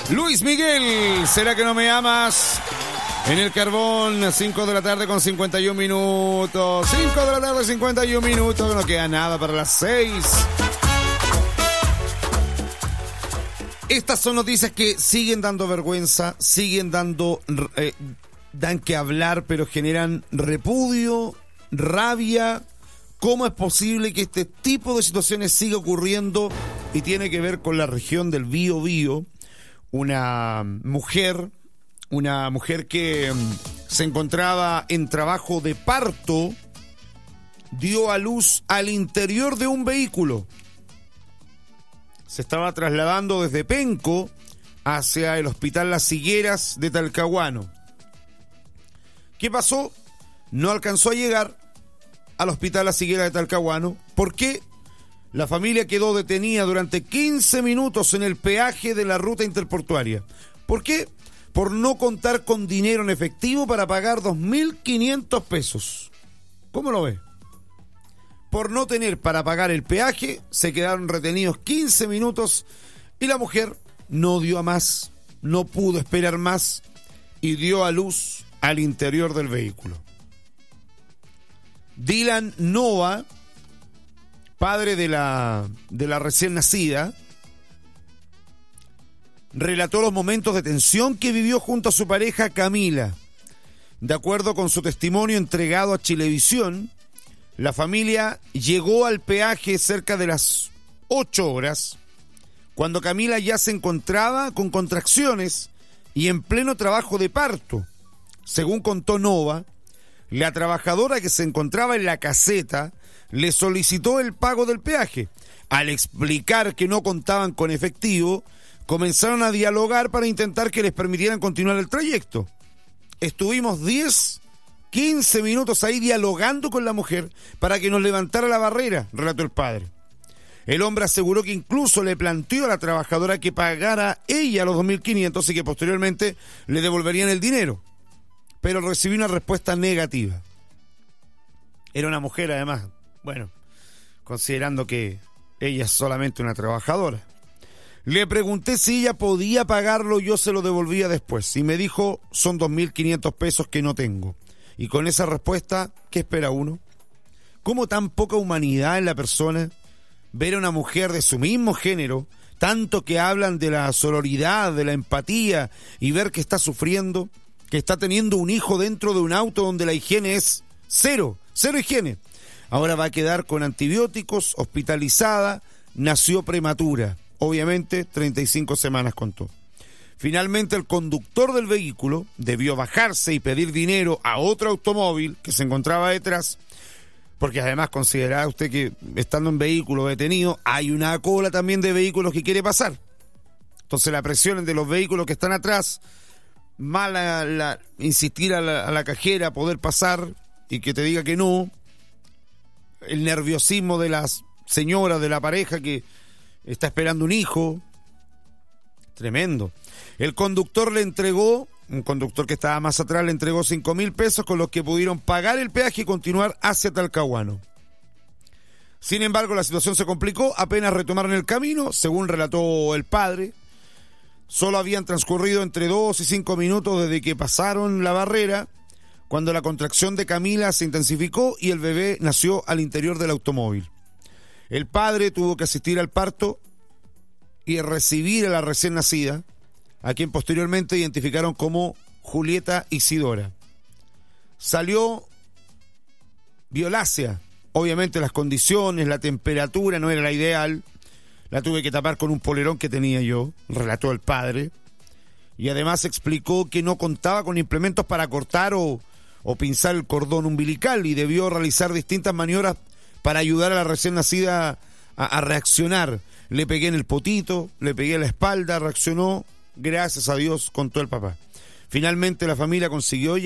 Luis Miguel, ¿será que no me amas? En el Carbón, 5 de la tarde con 51 minutos. 5 de la tarde, 51 minutos. No queda nada para las 6. Estas son noticias que siguen dando vergüenza, siguen dando... dan que hablar, pero generan repudio, rabia. ¿Cómo es posible que este tipo de situaciones siga ocurriendo? Y tiene que ver con la región del Biobío. Una mujer que se encontraba en trabajo de parto dio a luz al interior de un vehículo. Se estaba trasladando desde Penco hacia el Hospital Las Higueras de Talcahuano. ¿Qué pasó? No alcanzó a llegar al Hospital Las Higueras de Talcahuano. ¿Por qué? La familia quedó detenida durante 15 minutos en el peaje de la ruta interportuaria. ¿Por qué? Por no contar con dinero en efectivo para pagar 2.500 pesos. ¿Cómo lo ve? Por no tener para pagar el peaje, se quedaron retenidos 15 minutos y la mujer no dio a más, no pudo esperar más y dio a luz al interior del vehículo. Dylan Nova, padre de la recién nacida, relató los momentos de tensión que vivió junto a su pareja Camila. De acuerdo con su testimonio entregado a Chilevisión, la familia llegó al peaje cerca de las 8 horas, cuando Camila ya se encontraba con contracciones y en pleno trabajo de parto. Según contó Nova, la trabajadora que se encontraba en la caseta le solicitó el pago del peaje. Al explicar que no contaban con efectivo, comenzaron a dialogar para intentar que les permitieran continuar el trayecto. Estuvimos 15 minutos ahí dialogando con la mujer para que nos levantara la barrera, relató el padre. El hombre aseguró que incluso le planteó a la trabajadora que pagara ella los 2.500 y que posteriormente le devolverían el dinero. Pero recibió una respuesta negativa. Era una mujer, además, bueno, considerando que ella es solamente una trabajadora. Le pregunté si ella podía pagarlo, yo se lo devolvía después. Y me dijo, son 2.500 pesos que no tengo. Y con esa respuesta, ¿qué espera uno? ¿Cómo tan poca humanidad en la persona? Ver a una mujer de su mismo género, tanto que hablan de la sororidad, de la empatía, y ver que está sufriendo, que está teniendo un hijo dentro de un auto donde la higiene es cero higiene. Ahora va a quedar con antibióticos, hospitalizada, nació prematura. Obviamente, 35 semanas contó. Finalmente, el conductor del vehículo debió bajarse y pedir dinero a otro automóvil que se encontraba detrás, porque además considerará usted que estando en vehículo detenido, hay una cola también de vehículos que quiere pasar. Entonces la presión de los vehículos que están atrás, insistir a la cajera a poder pasar y que te diga que no, el nerviosismo de las señoras, de la pareja que está esperando un hijo, tremendo. El conductor un conductor que estaba más atrás le entregó 5.000 pesos con los que pudieron pagar el peaje y continuar hacia Talcahuano. Sin embargo, la situación se complicó apenas retomaron el camino, según relató el padre. Solo habían transcurrido entre 2 y 5 minutos desde que pasaron la barrera, cuando la contracción de Camila se intensificó y el bebé nació al interior del automóvil. El padre tuvo que asistir al parto y recibir a la recién nacida, a quien posteriormente identificaron como Julieta Isidora. Salió violácea. Obviamente las condiciones, la temperatura no era la ideal. La tuve que tapar con un polerón que tenía yo, relató el padre. Y además explicó que no contaba con implementos para cortar o pinzar el cordón umbilical y debió realizar distintas maniobras para ayudar a la recién nacida a reaccionar. Le pegué en el potito, le pegué en la espalda, reaccionó. Gracias a Dios, contó el papá. Finalmente la familia consiguió